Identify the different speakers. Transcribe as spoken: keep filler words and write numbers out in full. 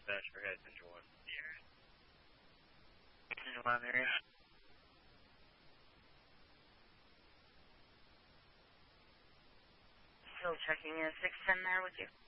Speaker 1: Dispatch for head Central one.
Speaker 2: Yeah. Central one area.
Speaker 3: Still checking in six ten there with you.